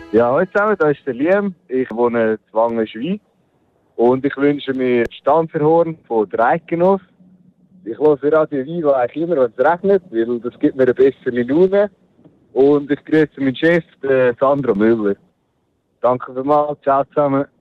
Ja, hallo zusammen, da ist der Liam. Ich wohne in Wangen-Schwein und ich wünsche mir Stampferhorn von der Eidgenoss. Ich höre Radio Viva eigentlich immer, wenn es regnet, weil das gibt mir eine bessere Laune. Und ich grüße meinen Chef, den Sandro Müller. Danke vielmals, ciao zusammen.